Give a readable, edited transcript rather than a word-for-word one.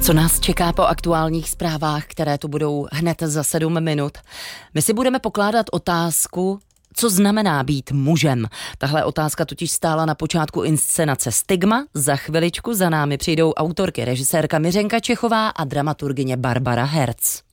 Co nás čeká po aktuálních zprávách, které tu budou hned za 7 minut? My si budeme pokládat otázku, co znamená být mužem. Tahle otázka totiž stála na počátku inscenace Stigma. Za chviličku za námi přijdou autorky, režisérka Miřenka Čechová a dramaturgyně Barbara Herc.